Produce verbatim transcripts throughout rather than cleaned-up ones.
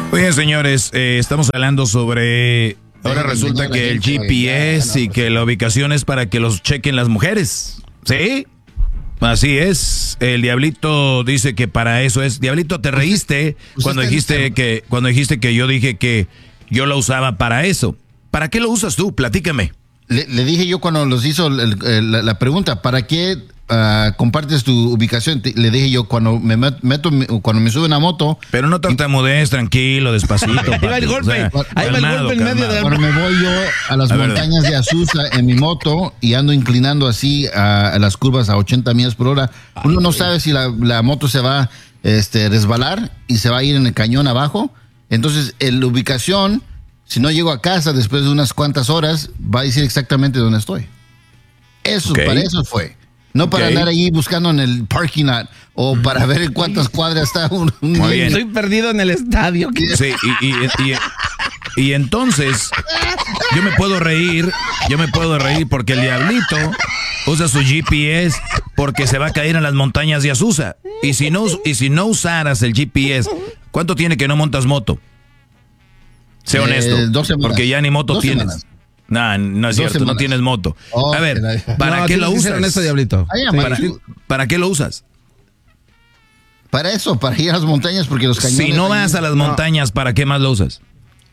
Muy bien, señores, eh, estamos hablando sobre... Ahora resulta que el G P S y que la ubicación es para que los chequen las mujeres. ¿Sí? Así es. El Diablito dice que para eso es. Diablito, te reíste cuando dijiste que cuando dijiste que yo dije que yo lo usaba para eso. ¿Para qué lo usas tú? Platícame. Le, le dije yo cuando los hizo el, el, la, la pregunta, ¿para qué uh, compartes tu ubicación? Te, le dije yo cuando me meto, cuando me sube una moto. Pero no tartamudees, tranquilo, despacito. Ahí va el golpe, o sea, ahí calmado, va el golpe en medio de la... Cuando me voy yo a las a montañas ver. de Azusa en mi moto y ando inclinando así a, a las curvas a ochenta millas por hora, uno Ay, no sabe si la, la moto se va este, resbalar y se va a ir en el cañón abajo. Entonces, en la ubicación... Si no llego a casa después de unas cuantas horas, va a decir exactamente dónde estoy. Eso, okay. Para eso fue. No para okay. andar ahí buscando en el parking lot o para ver en cuántas cuadras está un... un Muy bien. Estoy perdido en el estadio. Sí, y, y, y, y entonces yo me puedo reír, yo me puedo reír porque el Diablito usa su G P S porque se va a caer en las montañas de Azusa. Y si no, y si no usaras el G P S, ¿cuánto tiene que no montas moto? Sé honesto, eh, dos porque ya ni moto tienes. Semanas. No, no es dos cierto, semanas. No tienes moto. Oh, a ver, ¿para no, qué lo usas? Honesto, Diablito. Ay, ¿Para, ¿Para qué lo usas? Para eso, para ir a las montañas, porque los cañones... Si no vas a las no. montañas, ¿para qué más lo usas?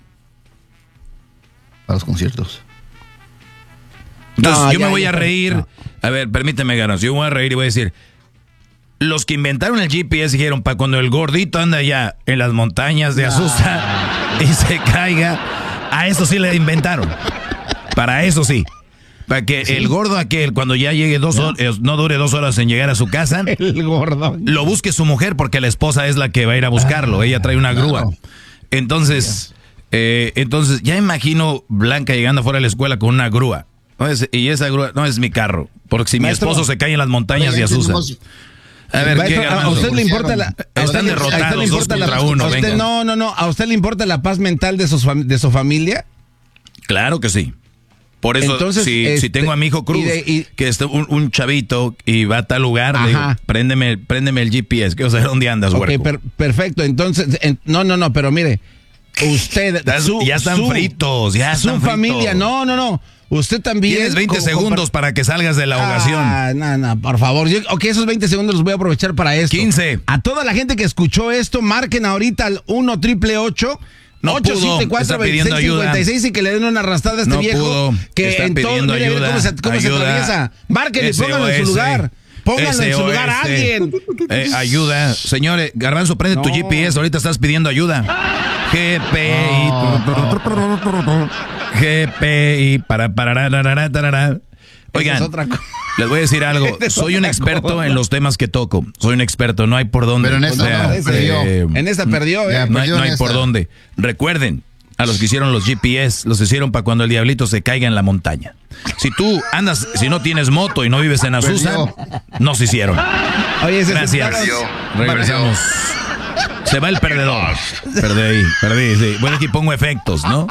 Para los conciertos. Entonces, no, yo ya, me voy ya, a reír. No. A ver, permíteme, Ganas. Yo voy a reír y voy a decir... Los que inventaron el G P S dijeron, para cuando el gordito anda ya en las montañas de Azusa no. y se caiga, a eso sí le inventaron. Para eso sí. Para que ¿Sí? el gordo aquel, cuando ya llegue dos ¿No? horas, no dure dos horas en llegar a su casa, el gordo. Lo busque su mujer, porque la esposa es la que va a ir a buscarlo. Ella trae una grúa. Claro. Entonces, eh, entonces, ya imagino Blanca llegando fuera de la escuela con una grúa. No es, y esa grúa no es mi carro. Porque si Maestro, mi esposo se cae en las montañas de Azusa. A ver, Maestro, ¿qué a usted le importa la a Están usted, derrotados a usted le importa dos contra la, uno, a usted, venga. No, no, no. ¿A usted le importa la paz mental de, sus, de su familia? Claro que sí. Por eso, Entonces, si, este, si tengo a mi hijo Cruz, y de, y, que es un, un chavito y va a tal lugar, le digo, préndeme, préndeme el G P S, quiero saber dónde andas, güey. Ok, per, perfecto. Entonces, en, no, no, no, pero mire, usted... Su, ya están su, fritos, ya están Su fritos. familia, no, no, no. Usted también... Tienes veinte segundos para que salgas de la ahogación. Ah, no, no, por favor. Yo, ok, esos veinte segundos los voy a aprovechar para esto. quince. A toda la gente que escuchó esto, marquen ahorita al uno triple ocho ocho siete cuatro, dos seis cinco seis y que le den una arrastrada a este no viejo. Pudo. Que Está en todo, mire, mire cómo se, cómo se atraviesa. Márquenle, pónganlo en su lugar. Pónganlo en su lugar a alguien. Eh, ayuda. Señores, Garbanzo, prende no. tu G P S. Ahorita estás pidiendo ayuda. G P I. Oh. G P I. Para, para, para, para. Oigan, es les voy a decir algo. Soy un experto cosa. en los temas que toco. Soy un experto. No hay por dónde. Pero en esta, o sea, no, perdió. Eh, en esta perdió. Eh. No hay, no hay por dónde. Recuerden. A los que hicieron los G P S, los hicieron para cuando el diablito se caiga en la montaña. Si tú andas, si no tienes moto y no vives en Azusa, no se hicieron. Oye, gracias. Regresamos. Se va el perdedor. Perdí, perdí, sí. Bueno, aquí pongo efectos, ¿no?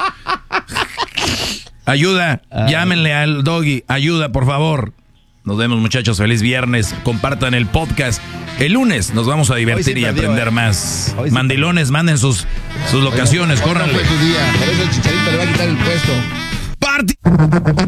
Ayuda, llámenle al Doggy. Ayuda, por favor. Nos vemos, muchachos. Feliz viernes. Compartan el podcast. El lunes nos vamos a divertir sí y perdió, aprender eh. más. Sí Mandilones, manden sus, sus locaciones. Córranle. Por eso el Chicharito le va a quitar el puesto. ¡Party!